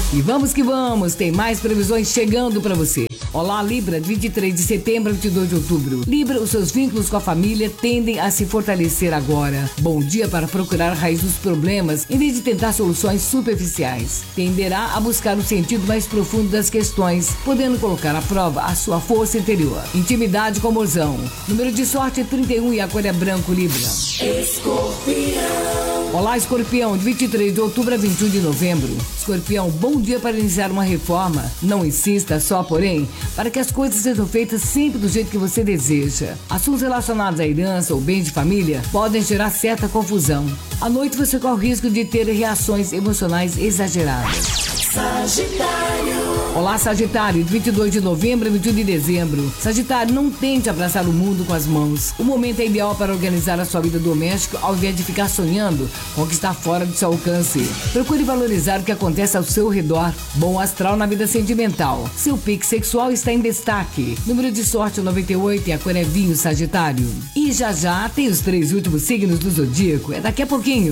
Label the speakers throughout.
Speaker 1: E vamos que vamos, tem mais previsões chegando para você. Olá, Libra, 23 de setembro a 22 de outubro. Libra, os seus vínculos com a família tendem a se fortalecer agora. Bom dia para procurar a raiz dos problemas em vez de tentar soluções superficiais. Tenderá a buscar o sentido mais profundo das questões, podendo colocar à prova a sua força interior. Intimidade com Mozão. Número de sorte é 31 e a cor é branco, Libra.
Speaker 2: Escorpião.
Speaker 1: Olá, Escorpião, de 23 de outubro a 21 de novembro. Escorpião, bom dia para iniciar uma reforma. Não insista só, porém, para que as coisas sejam feitas sempre do jeito que você deseja. Assuntos relacionados à herança ou bens de família podem gerar certa confusão. À noite você corre o risco de ter reações emocionais exageradas.
Speaker 2: Sagitário.
Speaker 1: Olá, Sagitário, de 22 de novembro a 21 de dezembro. Sagitário, não tente abraçar o mundo com as mãos. O momento é ideal para organizar a sua vida doméstica ao invés de ficar sonhando com o que está fora do seu alcance. Procure valorizar o que acontece ao seu redor. Bom astral na vida sentimental. Seu pique sexual está em destaque. Número de sorte 98 e a cor é vinho, Sagitário. E já tem os 3 últimos signos do zodíaco. É daqui a pouquinho.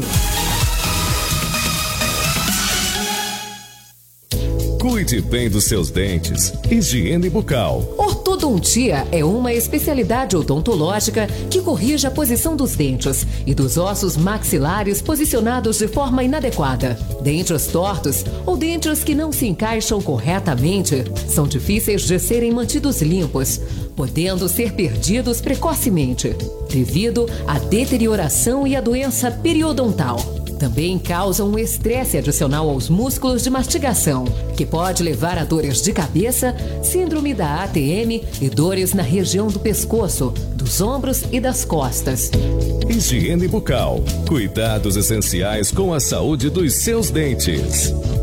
Speaker 3: Cuide bem dos seus dentes. Higiene bucal.
Speaker 4: Ortodontia é uma especialidade odontológica que corrige a posição dos dentes e dos ossos maxilares posicionados de forma inadequada. Dentes tortos ou dentes que não se encaixam corretamente são difíceis de serem mantidos limpos, podendo ser perdidos precocemente, devido à deterioração e à doença periodontal. Também causam um estresse adicional aos músculos de mastigação, que pode levar a dores de cabeça, síndrome da ATM e dores na região do pescoço, dos ombros e das costas.
Speaker 3: Higiene bucal. Cuidados essenciais com a saúde dos seus dentes.